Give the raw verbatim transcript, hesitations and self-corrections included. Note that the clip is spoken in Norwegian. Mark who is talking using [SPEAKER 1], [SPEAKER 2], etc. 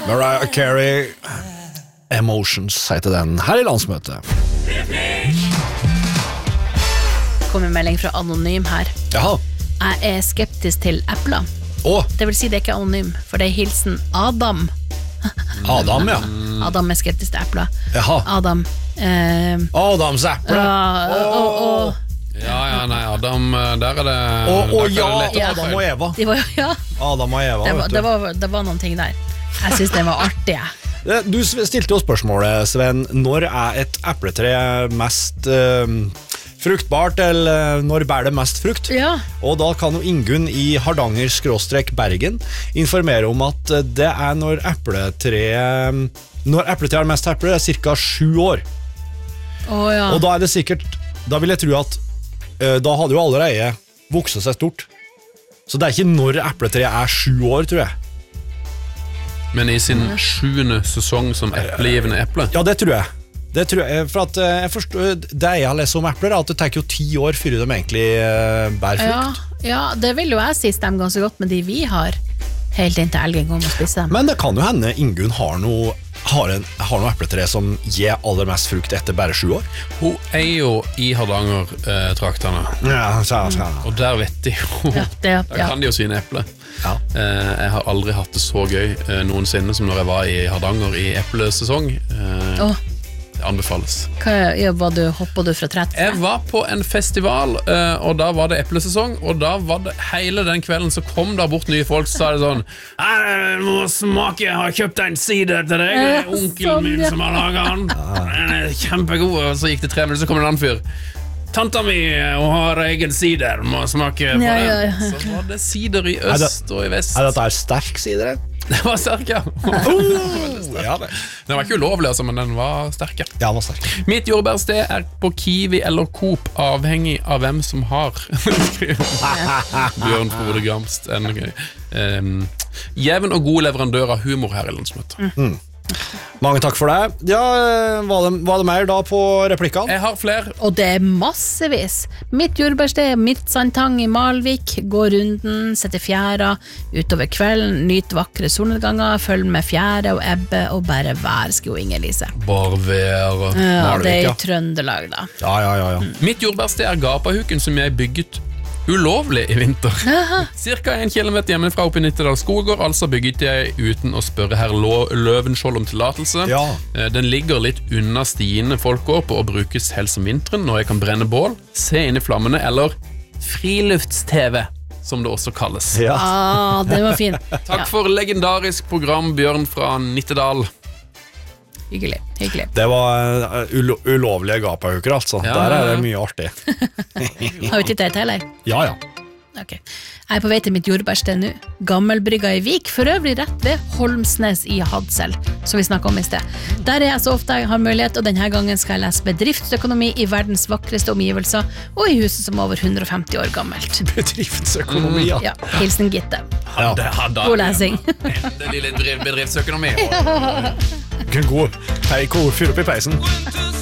[SPEAKER 1] Mariah Carey, Emotions heter den her i landsmøtet.
[SPEAKER 2] Kommer en melding fra Anonym her.
[SPEAKER 1] Jaha.
[SPEAKER 2] Jeg er skeptisk til epler.
[SPEAKER 1] Åh,
[SPEAKER 2] Det vil si det er ikke anonym, for det er hilsen Adam.
[SPEAKER 1] Adam, ja.
[SPEAKER 2] Adam er skeptisk til epler.
[SPEAKER 1] Jaha.
[SPEAKER 2] Adam. Eh,
[SPEAKER 1] Adams eple.
[SPEAKER 2] ja, og, og,
[SPEAKER 3] Ja, ja, nei, Adam, der er det
[SPEAKER 1] Og, og
[SPEAKER 3] der
[SPEAKER 1] ja,
[SPEAKER 3] kan det lett-
[SPEAKER 2] Ja.
[SPEAKER 1] Adam og Eva.
[SPEAKER 2] de var, ja,
[SPEAKER 1] Adam og Eva,
[SPEAKER 2] det, var,
[SPEAKER 1] vet
[SPEAKER 2] det,
[SPEAKER 1] du.
[SPEAKER 2] var, det var noen ting der. Jeg synes det var artig. jeg.
[SPEAKER 1] Du stilte jo spørsmålet, Sven, når er et epletre mest eh, fruktbart, eller når bærer det mest frukt?
[SPEAKER 2] Ja.
[SPEAKER 1] Og da kan jo Ingunn i Hardanger skråstrek Bergen informere om at det er når epletre Når epletre har mest eple, det er cirka sju år.
[SPEAKER 2] Å, ja.
[SPEAKER 1] Og da er det sikkert, da vil jeg tro at eh, da hadde jo allerede vokset seg stort. Så det er ikke når epletreet er sju år, tror jeg.
[SPEAKER 3] Men i sin sjuende sesong som eplegivende eple.
[SPEAKER 1] Ja, det tror jeg. Det tror jeg, for at eh, jeg forstår, det jeg har lest om epler er at det tar jo ti år før de egentlig eh, bærer
[SPEAKER 2] Ja,
[SPEAKER 1] frukt.
[SPEAKER 2] ja, det vil jo jeg si stemmer ganske godt med de vi har, helt inntil elgen kommer og spiser dem.
[SPEAKER 1] Men det kan jo hende Ingunn har noe, har en, har noe epletre som gir aller mest frukt etter bare sju år.
[SPEAKER 3] Hun er jo i Hardanger-traktene,
[SPEAKER 1] Ja, så, så.
[SPEAKER 3] og der vet de jo
[SPEAKER 2] Ja, det,
[SPEAKER 3] Der
[SPEAKER 2] ja.
[SPEAKER 3] kan de jo sine eple.
[SPEAKER 1] Ja.
[SPEAKER 3] Eh, Jeg har aldri hatt det så gøy eh, noensinne som når jeg var i Hardanger i eplesesong. Eh,
[SPEAKER 2] Å,
[SPEAKER 3] Det anbefales.
[SPEAKER 2] hva, ja, var du, hoppet du fra trett?
[SPEAKER 3] Jeg var på en festival, eh, og da var det eplesesong, og da var det hele den kvelden så kom der bort nye folk, så sa det sånn «Jeg må smake, jeg har kjøpt en sider til deg, det er
[SPEAKER 2] Ja,
[SPEAKER 3] onkelen
[SPEAKER 2] sånn,
[SPEAKER 3] min
[SPEAKER 2] ja.
[SPEAKER 3] som har laget den, den er kjempegod», og så gikk det tre minutter, så kom det en annen fyr. Tanta mi, hun har egen sider, må smake på
[SPEAKER 2] Ja,
[SPEAKER 3] den.
[SPEAKER 2] ja, ja.
[SPEAKER 3] Så var det sider i
[SPEAKER 1] Er det-
[SPEAKER 3] øst og i vest.
[SPEAKER 1] Er dette er sterk sider?
[SPEAKER 3] Det var sterk, ja.
[SPEAKER 1] Oh, ja, vel.
[SPEAKER 3] Den var ikke ulovlig, altså, men den var sterk, ja.
[SPEAKER 1] Ja, den var sterk.
[SPEAKER 3] Mitt jordbærsted er på Kiwi eller Coop, avhengig av hvem som har. Bjørn Frode Gamst. En um, jevn og god leverandør av humor her i landsmøtet.
[SPEAKER 1] Mm. Mange takk for det. Ja, var det, var det mer da på replikkene?
[SPEAKER 3] Jeg har flere.
[SPEAKER 2] Og det er massevis. Mitt jordbærsted, mitt sandtang i Malvik, gå runden, sette fjæra, utover kvelden, nyt vakre solnedganger, følg med fjære og ebbe, og bare vær, sko Inger-Lise.
[SPEAKER 3] Bare vær.
[SPEAKER 2] Ja,
[SPEAKER 1] Malvik,
[SPEAKER 2] det er
[SPEAKER 1] ja.
[SPEAKER 2] i Trøndelag da.
[SPEAKER 1] Ja, ja, ja, ja.
[SPEAKER 3] Mitt jordbærsted er Gapahuken, som jeg bygget ulovlig i vinter. Cirka en kilometer hjemmefra oppe i Nittedal Skogård, altså bygget jeg uten å spørre herr Lå- Løvenskiold om tillatelse.
[SPEAKER 1] Ja.
[SPEAKER 3] Eh, Den ligger litt unna stiene folk går på og brukes helst om vinteren når jeg kan brenne bål, se inn i flammene, eller frilufts-TV, som det også kalles.
[SPEAKER 1] Ja.
[SPEAKER 2] Ah, det var fin.
[SPEAKER 3] Takk for legendarisk program, Bjørn fra Nittedal.
[SPEAKER 2] Hyggelig, hyggelig.
[SPEAKER 1] Det var uh, ulo ulovlige gapahuker, altså.
[SPEAKER 3] Ja,
[SPEAKER 1] Der er
[SPEAKER 3] ja,
[SPEAKER 1] det
[SPEAKER 3] ja.
[SPEAKER 1] mye artig.
[SPEAKER 2] Har vi tittet et heller?
[SPEAKER 1] Ja, ja.
[SPEAKER 2] Ok. Jeg er på vei til mitt jordbærsted nå. Gammelbrygga i Vik, for øvrig rett ved Holmsnes i Hadsel, som vi snakket om i sted. Der er jeg så ofte jeg har mulighet, og denne gangen skal jeg lese bedriftsøkonomi i verdens vakreste omgivelser, og i huset som er over hundre og femti år gammelt.
[SPEAKER 1] Bedriftsøkonomi, ja.
[SPEAKER 2] Ja, hilsen Gitte.
[SPEAKER 1] Ja.
[SPEAKER 3] Det hadde
[SPEAKER 2] God lesing.
[SPEAKER 3] endelig litt bedrift- bedriftsøkonomi.
[SPEAKER 1] God, hei, god, fyr opp i peisen.